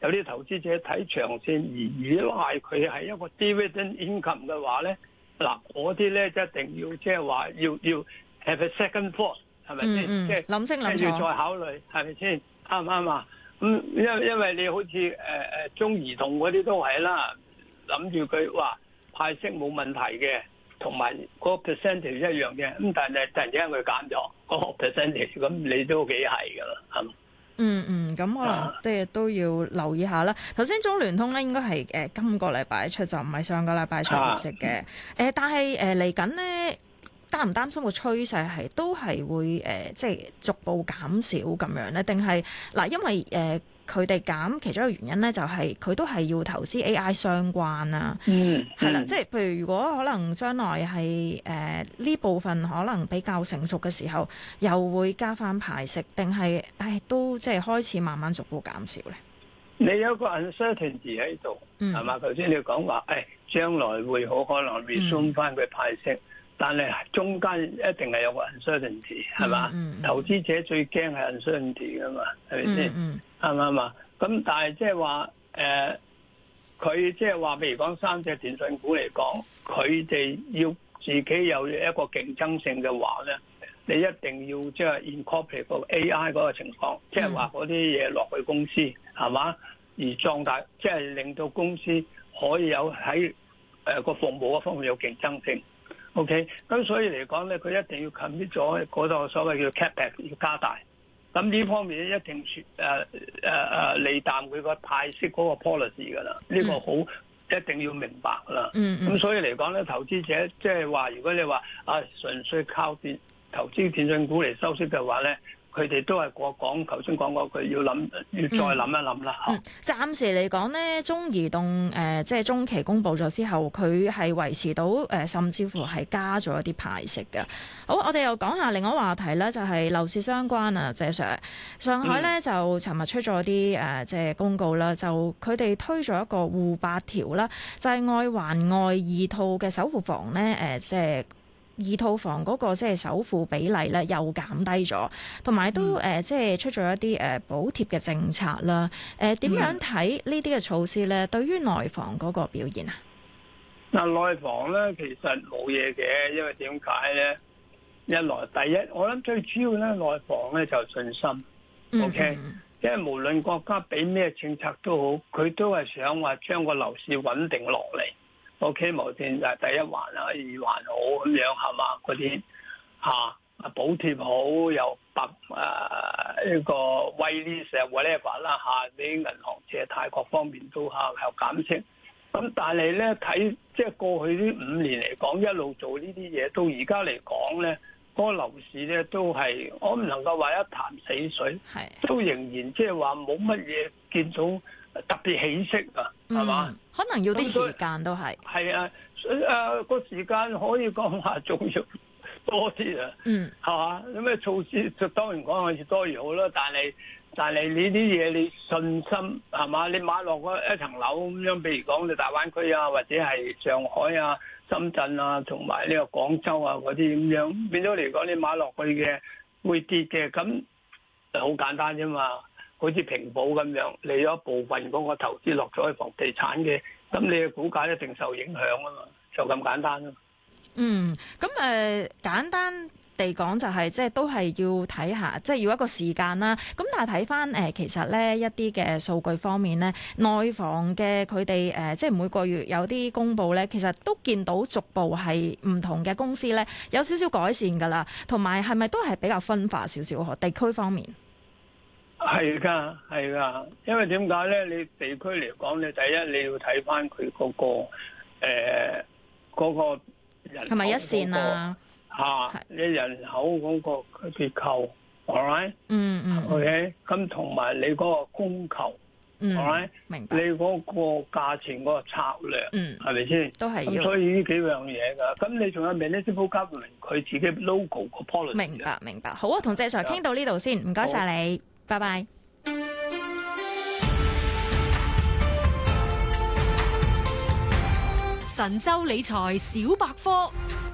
有啲投資者睇長線而依賴佢係一個 dividend income 嘅話咧，嗱嗰啲咧一定要即係話要 have a second thought 係咪先？即係諗清諗楚， 要再考慮係咪先？啱唔啱啊？咁因為你好似中移動嗰啲都係啦，諗住佢話派息冇問題嘅，同埋嗰個 percentage 一樣嘅，咁但係突然之間佢減咗嗰個 percentage，咁你都幾係㗎啦，係嘛？ 咁可能即係都要留意下啦。頭先中聯通咧應該係今個禮拜出，就唔係上個禮拜出業績嘅。但係嚟緊咧，擔唔擔心個趨勢係都係會即係逐步減少咁樣咧？定係嗱，因為佢哋減其中一個原因咧，就係佢都係要投資 AI 相關啦。係啦，即係譬如如果可能將來係呢部分可能比較成熟嘅時候，又會加翻派息，定係都即係開始慢慢逐步減少咧？ 你有個 uncertainty 喺度，係嘛？頭先你講話將來會好可能 resume 翻佢派息。但係中間一定係有個 uncertainty 係嘛？投資者最驚係 uncertainty 噶嘛，係咪先？啱唔啱啊？咁但係即係話佢即係話，譬如講3隻電訊股嚟講，佢哋要自己有一個競爭性嘅話咧，你一定要即係 incorporate 個 AI 嗰個情況，即係話嗰啲嘢落去公司係嘛，而壯大，即係令到公司可以有喺個服務嗰方面有競爭性。OK， 咁所以嚟講咧，佢一定要 commit 咗嗰個所謂叫 capex 要加大。咁呢方面一定利淡佢個派息嗰個 policy 㗎啦。呢個好一定要明白㗎啦。咁所以嚟講咧，投資者即係話，如果你話純粹靠投資電訊股嚟收息嘅話咧，佢哋都係頭先講過，佢要再諗一諗啦。 暫時嚟講咧，中移動即係中期公佈咗之後，佢係維持到甚至乎係加咗一啲派息嘅。好，我哋又講下另外一個話題咧，就係樓市相關啊，謝 Sir。上海咧就尋日出咗啲即係公告啦，就佢哋推咗一個護八條啦，就係外環外2套嘅首付房咧即係2套房嗰個即係首付比例咧又減低咗，同埋都即係出咗一啲補貼嘅政策啦。點樣睇呢啲嘅措施咧？對於內房嗰個表現啊？ 嗱，內房咧其實冇嘢嘅，因為點解咧？一來第一，我諗最主要咧內房咧就信心。OK，因為無論國家俾咩政策都好，佢都係想話將個樓市穩定落嚟。OK， 無線就係第一環啊、2環好咁樣係嘛？嗰啲補貼好又呢個威利石 whatever 啦俾銀行借貸各方面都有減息。咁但係咧睇即係過去呢5年嚟講，一路做呢啲嘢，到而家嚟講咧，嗰個樓市咧都係我唔能夠話一潭死水，都仍然即係話冇乜嘢見到特別起色啊，係嘛？ 可能要啲時間都係。係啊，個時間可以講話仲要多啲啊，係嘛？咁咩措施就當然講係越多越好啦。但係呢啲嘢你信心係嘛？你買落一層樓咁樣，譬如講你大灣區啊，或者係上海啊、深圳啊，同埋呢個廣州啊嗰啲咁樣，變咗嚟講你買落去嘅會跌嘅，咁就好簡單啫嘛。好似平保咁樣，你有一部分嗰個投資落咗去房地產嘅，咁你嘅股價一定受影響啊嘛，就咁簡單咯。 咁簡單地講就係即係都係要睇下，即係要一個時間啦。咁但係睇翻其實咧一啲嘅數據方面咧，內房嘅佢哋即係每個月有啲公佈咧，其實都見到逐步係唔同嘅公司咧有少少改善㗎啦，同埋係咪都係比較分化少少地區方面？ 係㗎，係㗎，因為點解咧？你地區嚟講，你第一你要睇翻佢嗰個人係咪一線啊？ 你人口嗰個結構 ，all right， OK， 咁同埋你嗰個供求，all right， 明白， 你嗰個價錢嗰個策略，係咪先？ 都係要。 咁所以呢幾樣嘢㗎。咁你仲有 municipal government 佢自己 local 個 policy。 明白。好啊，同謝 Sir 傾到呢度先，唔該晒你，拜拜。 神州理財小百科。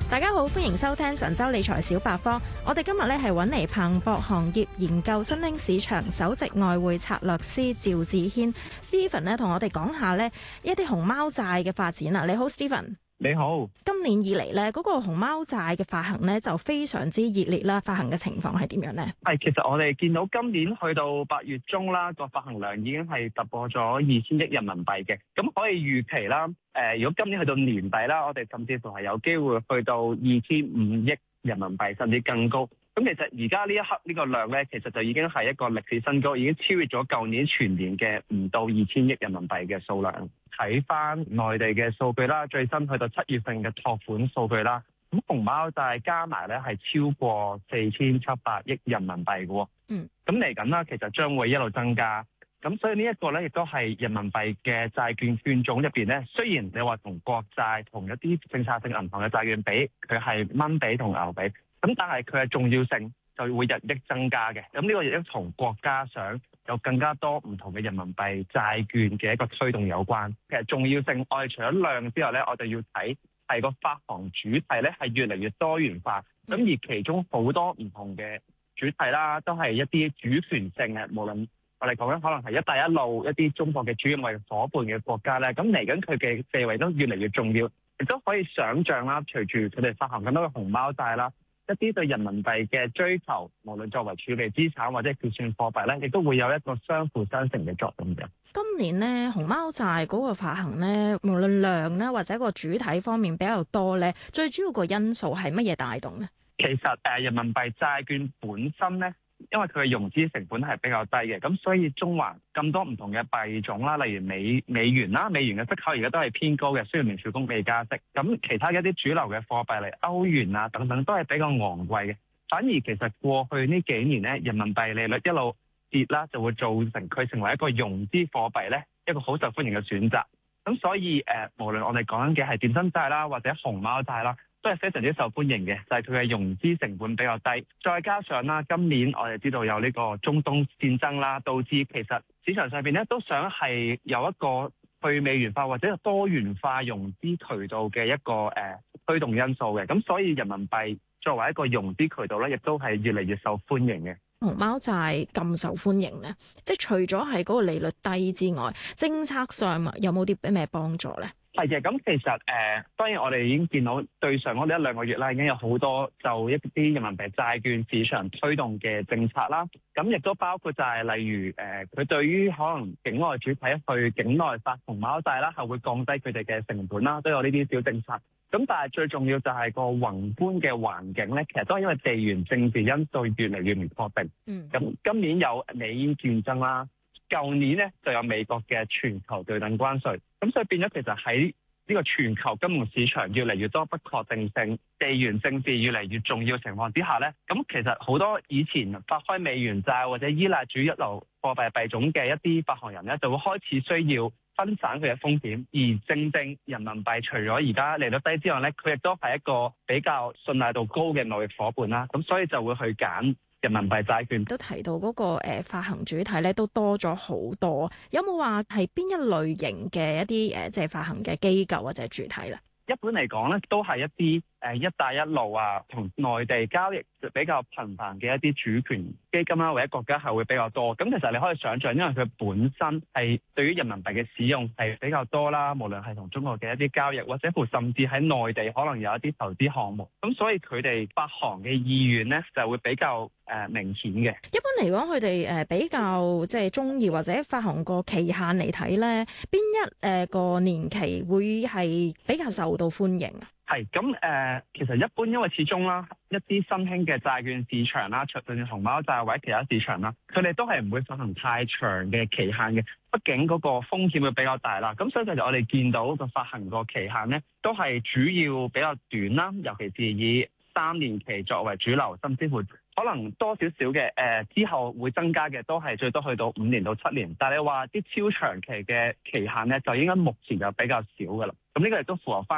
大家好，歡迎收聽神州理財小百科。我哋今日咧係揾嚟彭博行業研究新興市場首席外匯策略師趙志軒 Stephen 咧，同我哋講下呢一啲熊貓債嘅發展啦。你好 Stephen。 你好。 今年以嚟呢嗰個熊貓債嘅發行呢就非常之熱烈啦。發行嘅情況係點樣呢？ 其實我哋見到今年去到8月中啦，個發行量已經係突破咗2000億人民幣嘅。咁可以預期啦，如果今年去到年底啦，我哋甚至乎係有機會去到2500億人民幣，甚至更高。咁其實而家呢一刻呢個量呢，其實就已經係一個歷史新高，已經超越咗舊年全年嘅唔到2000億人民幣嘅數量。睇翻內地嘅數據啦，最新去到7月份嘅託款數據啦，咁熊貓債加埋呢係超過4700億人民幣嘅喎。咁嚟緊啦，其實將會一路增加。咁所以呢一個呢，亦都係人民幣嘅債券券種入邊呢，雖然你話同國債同一啲政策性銀行嘅債券比，佢係蚊比同牛比，咁但係佢嘅重要性就會日益增加嘅。咁呢個亦都同國家想有更加多唔同嘅人民幣債券嘅一個推動有關。其實重要性，我哋除咗量之外呢，我哋要睇係個發行主題呢係越嚟越多元化。咁而其中好多唔同嘅主題啦，都係一啲主權性嘅，無論我哋講緊可能係一帶一路一啲中國嘅主要貿易夥伴嘅國家咧，咁嚟緊佢嘅地位都越嚟越重要，亦都可以想像啦。隨住佢哋發行更多嘅熊貓債啦，一啲對人民幣嘅追求，無論作為儲備資產或者結算貨幣咧，亦都會有一個相輔相成嘅作用嘅。 今年呢，熊貓債嗰個發行呢，無論量呢或者個主體方面比較多咧，最主要個因素係乜嘢帶動呢？ 其實人民幣債券本身咧，因為佢嘅融資成本係比較低嘅，咁所以中環咁多唔同嘅幣種啦，例如美元啦，美元嘅息口而家都係偏高嘅，雖然聯儲局未加息。咁其他一啲主流嘅貨幣嚟歐元啊等等都係比較昂貴嘅。反而其實過去呢幾年咧，人民幣利率一路跌啦，就會造成佢成為一個融資貨幣咧，一個好受歡迎嘅選擇。咁所以無論我哋講緊嘅係電信債啦，或者熊貓債啦，都係非常之受歡迎嘅，就係佢嘅融資成本比較低，再加上啦，今年我哋知道有呢個中東戰爭啦，導致其實市場上邊咧都想係有一個去美元化或者多元化融資渠道嘅一個推動因素嘅，咁所以人民幣作為一個融資渠道咧，亦都係越嚟越受歡迎嘅。 熊貓債咁受歡迎咧，即係除咗係嗰個利率低之外，政策上有冇啲咩幫助咧？ 係嘅，咁其實當然我哋已經見到對上嗰1-2個月啦，已經有好多就一啲人民幣債券市場推動嘅政策啦。咁亦都包括就係例如佢對於可能境外主體去境內發熊貓債啦，係會降低佢哋嘅成本啦，都有呢啲小政策。咁但係最重要就係個宏觀嘅環境咧，其實都係因為地緣政治因素越嚟越唔確定。咁今年有美英戰爭啦。舊年咧就有美國嘅全球對等關稅，咁所以變咗其實喺呢個全球金融市場越嚟越多不確定性，地緣政治越嚟越重要嘅情況之下咧，咁其實好多以前發開美元債或者依賴主一流貨幣幣種嘅一啲發行人咧，就會開始需要分散佢嘅風險，而正人民幣除咗而家利率低之外咧，佢亦都係一個比較信賴度高嘅貿易夥伴啦，咁所以就會去揀人民幣債券。 都提到嗰個發行主體咧都多咗好多，有冇話係邊一類型嘅一啲即係發行嘅機構或者主體咧？ 一般嚟講咧，都係一啲一帶一路啊，同內地交易比較頻繁嘅一啲主權基金啦，或者國家係會比較多。咁其實你可以想象，因為佢本身係對於人民幣嘅使用係比較多啦，無論係同中國嘅一啲交易，或者乎甚至喺內地可能有一啲投資項目。咁所以佢哋發行嘅意願咧就會比較明顯嘅。 一般嚟講，佢哋比較即係中意或者發行個期限嚟睇咧，邊一個年期會係比較受到歡迎啊？ 係咁其實一般因為始終啦，一啲新興嘅債券市場啦，除咗熊貓債或者其他市場啦，佢哋都係唔會發行太長嘅期限嘅，畢竟嗰個風險會比較大啦。咁所以其實我哋見到個發行個期限咧，都係主要比較短啦，尤其是以3年期作為主流，甚至乎可能多少少嘅之後會增加嘅，都係最多去到5年到7年。但係你話啲超長期嘅期限咧，就應該目前就比較少噶啦。咁呢個亦都符合翻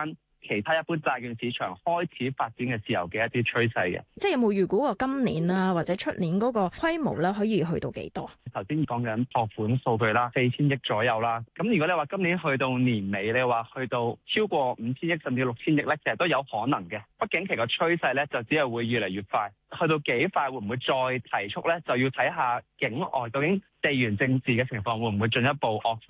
其他一般債券市場開始發展嘅時候嘅一啲趨勢嘅。 即係有冇預估過今年啊，或者出年嗰個規模咧，可以去到幾多？ 頭先講緊託款數據啦，4000億左右啦。咁如果你話今年去到年尾，你話去到超過5000億甚至6000億咧，其實都有可能嘅。畢竟其個趨勢咧，就只係會越嚟越快。去到幾快會唔會再提速咧？就要睇下境外究竟地緣政治嘅情況會唔會進一步惡化。